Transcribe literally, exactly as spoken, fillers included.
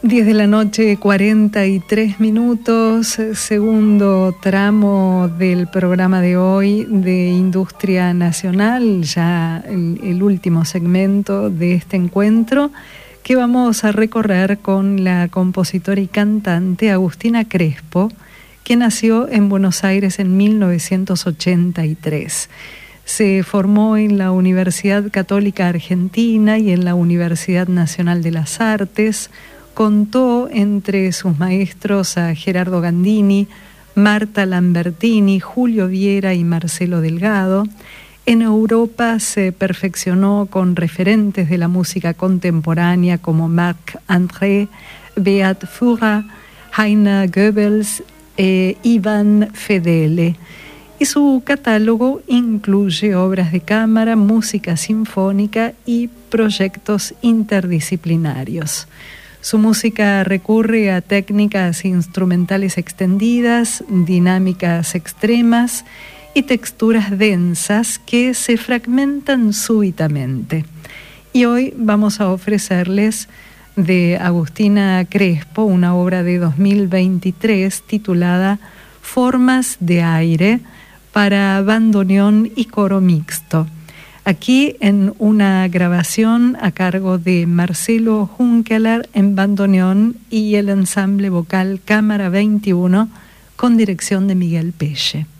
diez de la noche, cuarenta y tres minutos, segundo tramo del programa de hoy de Industria Nacional, ya el, el último segmento de este encuentro que vamos a recorrer con la compositora y cantante Agustina Crespo, que nació en Buenos Aires en mil novecientos ochenta y tres. Se formó en la Universidad Católica Argentina y en la Universidad Nacional de las Artes. Contó entre sus maestros a Gerardo Gandini, Marta Lambertini, Julio Viera y Marcelo Delgado. En Europa se perfeccionó con referentes de la música contemporánea como Marc-André, Beat Fura, Heiner Goebbels e Ivan Fedele. Y su catálogo incluye obras de cámara, música sinfónica y proyectos interdisciplinarios. Su música recurre a técnicas instrumentales extendidas, dinámicas extremas y texturas densas que se fragmentan súbitamente. Y hoy vamos a ofrecerles de Agustina Crespo una obra de dos mil veintitrés titulada Formas de aire para bandoneón y coro mixto. Aquí en una grabación a cargo de Marcelo Junkeler en bandoneón y el ensamble vocal Cámara veintiuno con dirección de Miguel Pelle.